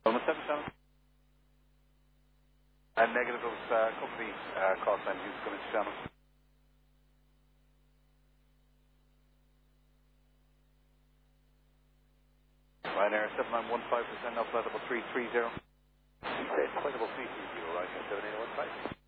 Almost 7 channel. Negative of company cost and use coming to channel. Ryanair 7915%, now flight level 330. Okay, flight level 330, right, 7815.